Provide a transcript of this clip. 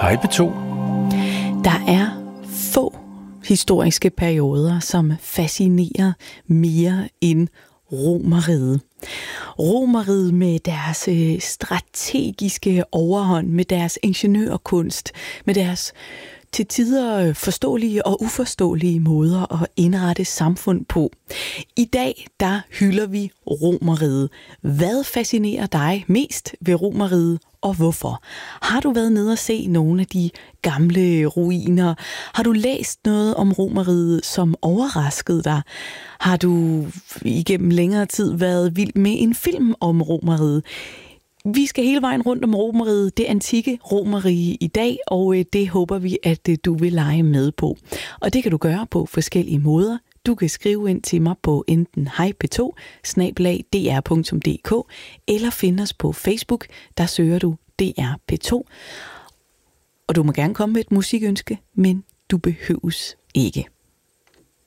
Hej P2. Der er få historiske perioder, som fascinerer mere end Romerriget. Romerriget med deres strategiske overhånd, med deres ingeniørkunst, med deres til tider forståelige og uforståelige måder at indrette samfund på. I dag, der hylder vi Romerriget. Hvad fascinerer dig mest ved Romerriget, og hvorfor? Har du været nede og se nogle af de gamle ruiner? Har du læst noget om Romerriget, som overraskede dig? Har du igennem længere tid været vild med en film om Romerriget? Vi skal hele vejen rundt om Romerriget, det antikke Romerrige i dag, og det håber vi, at du vil lege med på. Og det kan du gøre på forskellige måder. Du kan skrive ind til mig på enten hejp2@dr.dk eller finde os på Facebook, der søger du DR P2. Og du må gerne komme med et musikønske, men du behøves ikke.